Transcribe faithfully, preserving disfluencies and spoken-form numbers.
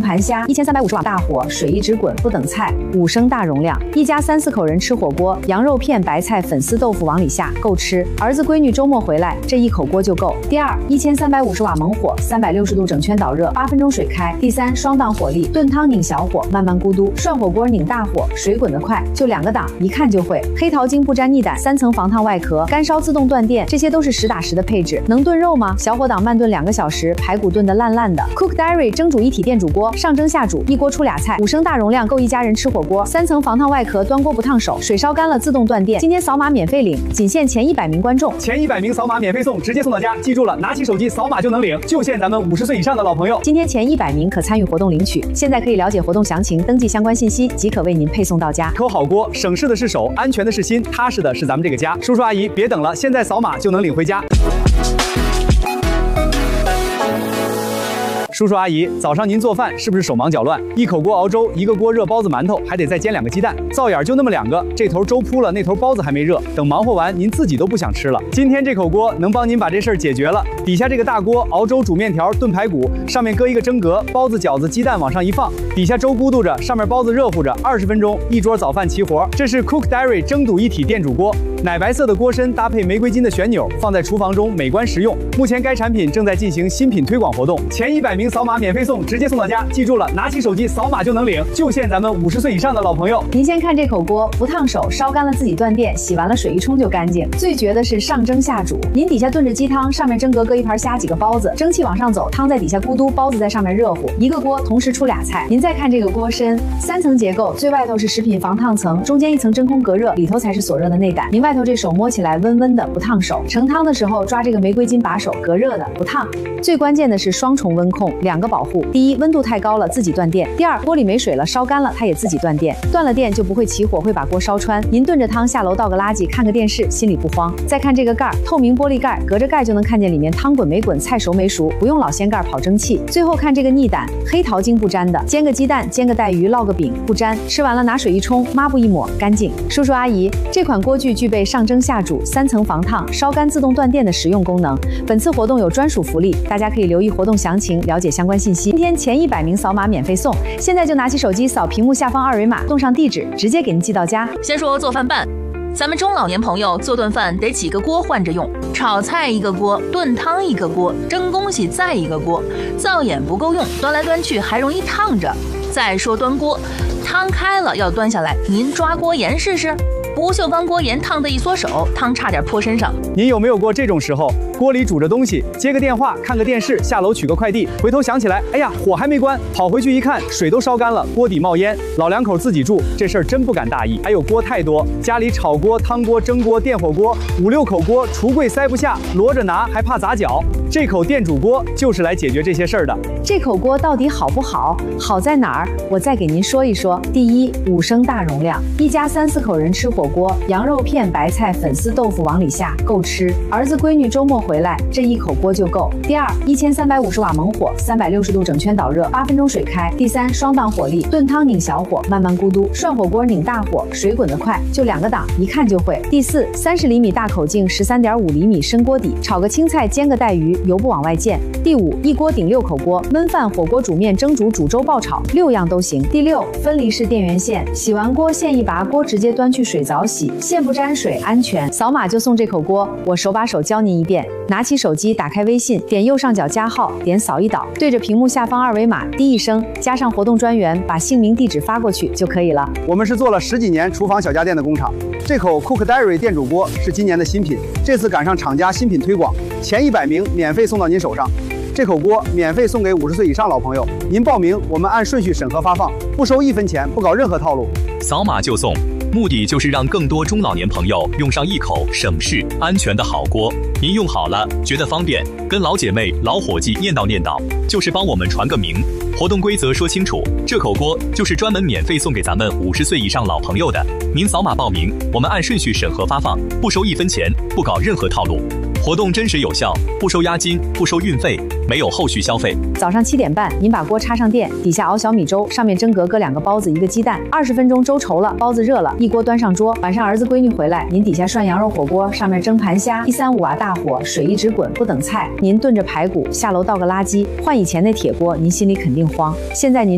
盘虾，一千三百五十瓦大火，水一直滚，不等菜，五升大容量，一家三四口人吃火锅，羊肉片、白菜、粉丝豆腐往里下，够吃。儿子闺女周末回来，这一口锅就够。第二，一千三百五十瓦猛火，三百六十度整圈导热，八分钟水开。第三，双档火力，炖汤拧小火，慢慢咕嘟；涮火锅拧大火，水滚得快，就两个档，一看就会。黑桃精不粘腻胆，三层防烫外壳，干烧自动断电，这些都是实打实的配置。能炖肉吗？小火档慢炖两个小时，排骨炖得烂烂的。Cook Diary 蒸煮一体电煮锅，上蒸下煮，一锅出俩菜，五升大容量，够一家人吃火锅。三层防烫外壳，端锅不烫手，水烧干了自动断电。今天扫码免费领，仅限前一百名观众， 前一百名扫码免费送，直接送到家。记住了，拿起手机扫码就能领，就限咱们五十岁以上的老朋友。 今天前一百名可参与活动领取，现在可以了解活动详情，登记相关信息即可为您配送到家。 抠好锅，省事的是手，安全的是心，踏实的是咱们这个家。叔叔阿姨，别等了，现在扫码就能领回家。叔叔阿姨，早上您做饭是不是手忙脚乱？一口锅熬粥，一个锅热包子、馒头，还得再煎两个鸡蛋，灶眼就那么两个，这头粥铺了，那头包子还没热，等忙活完，您自己都不想吃了。今天这口锅能帮您把这事儿解决了。底下这个大锅熬粥、煮面条、炖排骨，上面搁一个蒸格，包子、饺子、鸡蛋往上一放，底下粥咕嘟着，上面包子热乎着，二十分钟，一桌早饭齐活。这是 Cook Diary 蒸煮一体电煮锅，奶白色的锅身搭配玫瑰金的旋钮，放在厨房中美观实用。目前该产品正在进行新品推广活动，前一百名扫码免费送，直接送到家。记住了，拿起手机扫码就能领，就限咱们五十岁以上的老朋友。 您先看这口锅，不烫手，烧干了自己断电，洗完了水一冲就干净。最绝的是上蒸下煮，您底下炖着鸡汤，上面蒸格搁一盘虾几个包子，蒸汽往上走，汤在底下咕嘟，包子在上面热乎，一个锅同时出俩菜。您再看这个锅身，三层结构，最外头是食品防烫层，中间一层真空隔热，里头才是锁热的内胆。您外头这手摸起来温温的，不烫手。盛汤的时候抓这个玫瑰金把手，隔热的，不烫。最关键的是双重温控，两个保护。第一，温度太高了自己断电；第二，锅里没水了，烧干了它也自己断电。断了电就不会起火，会把锅烧穿。您炖着汤下楼倒个垃圾，看个电视，心里不慌。再看这个盖儿，透明玻璃盖，隔着盖就能看见里面汤滚没滚，菜熟没熟，不用老掀盖跑蒸汽。最后看这个腻胆，黑桃精不粘的，煎个鸡蛋，煎个带鱼，烙个饼不粘。吃完了拿水一冲，抹布一抹，干净。叔叔阿姨，这款锅具具备上蒸下煮、三层防烫、烧干自动断电的实用功能。本次活动有专属福利，大家可以留意活动详情，了解相关信息。今天前一百名扫码免费送，现在就拿起手机扫屏幕下方二维码，动上地址，直接给您寄到家。 先说做饭办，咱们中老年朋友做顿饭得几个锅换着用，炒菜一个锅，炖汤一个锅，蒸东西再一个锅，灶眼不够用，端来端去还容易烫着。再说端锅，汤开了要端下来，您抓锅沿试试。不锈钢锅沿烫得一缩手，汤差点泼身上。 您有没有过这种时候？锅里煮着东西，接个电话，看个电视，下楼取个快递，回头想起来，哎呀，火还没关，跑回去一看，水都烧干了，锅底冒烟。老两口自己住，这事儿真不敢大意。还有锅太多，家里炒锅、汤锅、蒸锅、电火锅，五六口锅，橱柜塞不下，摞着拿还怕砸脚。这口电煮锅就是来解决这些事儿的。 这口锅到底好不好？好在哪儿？我再给您说一说。第一，五升大容量，一家三四口人吃火锅，羊肉片、白菜、粉丝豆腐往里下，够吃。儿子闺女周末回来，这一口锅就够。第二，一千三百五十瓦猛火，三百六十度整圈导热，八分钟水开。第三，双档火力，炖汤拧小火，慢慢咕嘟；涮火锅拧大火，水滚得快，就两个档，一看就会。第四，三十厘米大口径，十三点五厘米深锅底，炒个青菜，煎个带鱼，油不往外溅。第五，一锅顶六口锅，焖饭、火锅、煮面、蒸煮、煮粥、爆炒，六样都行。第六，分离式电源线，洗完锅线一拔，锅直接端去水澡洗，线不沾水，安全。扫码就送这口锅，我手把手教您一遍。拿起手机，打开微信，点右上角加号，点扫一导，对着屏幕下方二维码滴一声，加上活动专员，把姓名、地址发过去就可以了。 我们是做了十几年厨房小家电的工厂，这口 Cook Diary 电煮锅是今年的新品，这次赶上厂家新品推广，前一百名免费送到您手上。这口锅免费送给五十岁以上老朋友，您报名，我们按顺序审核发放，不收一分钱，不搞任何套路， 扫码就送。目的就是让更多中老年朋友用上一口省事、安全的好锅。您用好了，觉得方便，跟老姐妹、老伙计念叨念叨，就是帮我们传个名。活动规则说清楚，这口锅就是专门免费送给咱们五十岁以上老朋友的。您扫码报名，我们按顺序审核发放，不收一分钱，不搞任何套路。活动真实有效，不收押金，不收运费，没有后续消费。 早上七点半，您把锅插上电，底下熬小米粥，上面蒸格搁两个包子，一个鸡蛋，二十分钟粥稠了，包子热了，一锅端上桌。晚上儿子闺女回来，您底下涮羊肉火锅，上面蒸盘虾，一三五瓦大火，水一直滚，不等菜。您炖着排骨，下楼倒个垃圾，换以前那铁锅，您心里肯定慌。现在您